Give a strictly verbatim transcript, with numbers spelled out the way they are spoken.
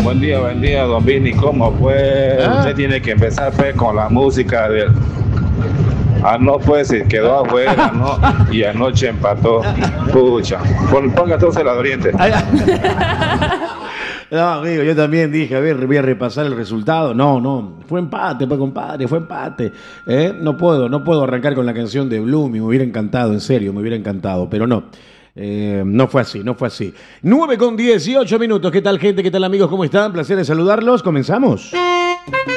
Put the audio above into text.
Buen día, buen día, don Vini. ¿Cómo fue? ¿Ah? Usted tiene que empezar pues, con la música del... Ah, no, pues se quedó afuera, ¿no? Y anoche empató. Pucha. Pon- Ponga entonces la de Oriente. Ay, no, amigo, yo también dije, a ver, voy a repasar el resultado. No, no, fue empate, pues, compadre, fue empate. ¿Eh? No puedo, no puedo arrancar con la canción de Blumi, me hubiera encantado, en serio, me hubiera encantado, pero no. Eh, no fue así, no fue así. nueve con dieciocho minutos. ¿Qué tal, gente? ¿Qué tal, amigos? ¿Cómo están? Placer de saludarlos. ¿Comenzamos?